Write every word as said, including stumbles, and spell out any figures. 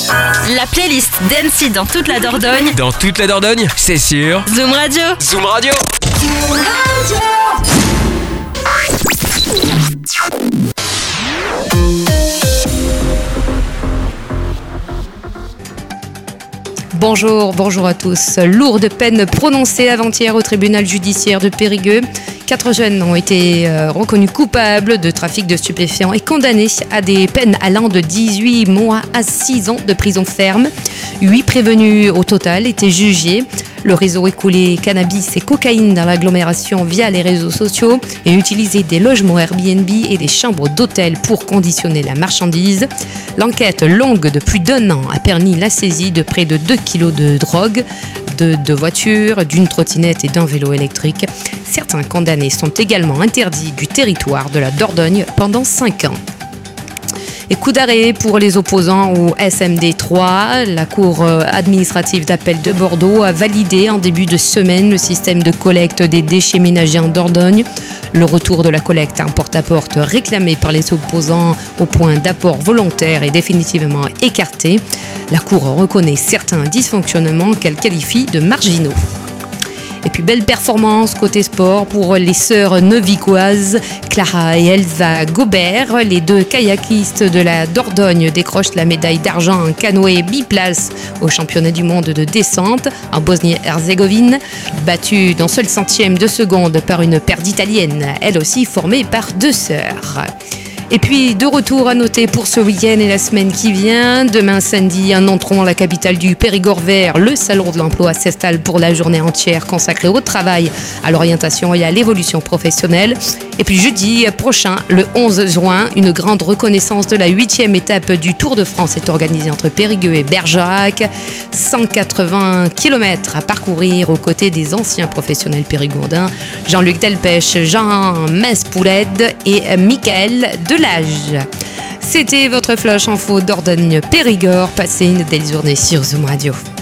La playlist d'Annecy dans toute la Dordogne. Dans toute la Dordogne, c'est sûr. Zoom Radio. Zoom Radio. Zoom Radio. Bonjour, bonjour à tous. Lourde peine prononcée avant-hier au tribunal judiciaire de Périgueux. Quatre jeunes ont été euh, reconnus coupables de trafic de stupéfiants et condamnés à des peines allant de dix-huit mois à six ans de prison ferme. Huit prévenus au total étaient jugés. Le réseau écoulait cannabis et cocaïne dans l'agglomération via les réseaux sociaux et utilisait des logements Airbnb et des chambres d'hôtel pour conditionner la marchandise. L'enquête longue de plus d'un an a permis la saisie de près de deux kilos de drogue, de deux voitures, d'une trottinette et d'un vélo électrique. Certains condamnés sont également interdits du territoire de la Dordogne pendant cinq ans. Et coup d'arrêt pour les opposants au S M D trois. La Cour administrative d'appel de Bordeaux a validé en début de semaine le système de collecte des déchets ménagers en Dordogne. Le retour de la collecte en porte-à-porte réclamé par les opposants au point d'apport volontaire est définitivement écarté. La Cour reconnaît certains dysfonctionnements qu'elle qualifie de marginaux. Et puis belle performance côté sport pour les sœurs nevicoises Clara et Elsa Gobert. Les deux kayakistes de la Dordogne décrochent la médaille d'argent en canoë biplace au championnat du monde de descente en Bosnie-Herzégovine. Battue d'un seul centième de seconde par une paire d'Italiennes, elle aussi formée par deux sœurs. Et puis, de retour à noter pour ce week-end et la semaine qui vient. Demain, samedi, à Nontron, la capitale du Périgord vert, le salon de l'emploi s'installe pour la journée entière consacrée au travail, à l'orientation et à l'évolution professionnelle. Et puis, jeudi prochain, le onze juin, une grande reconnaissance de la huitième étape du Tour de France est organisée entre Périgueux et Bergerac. cent quatre-vingts kilomètres à parcourir aux côtés des anciens professionnels périgourdins. Jean-Luc Delpech, Jean Mespouled et Michael de l'âge. C'était votre flash info Dordogne Périgord. Passez une belle journée sur Zoom Radio.